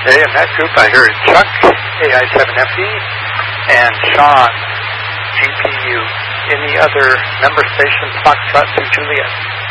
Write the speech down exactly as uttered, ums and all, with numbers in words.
Okay, in that group I heard Chuck, A I seven F E, and Sean, G P U. Any other member stations, Foxtrot to Juliet?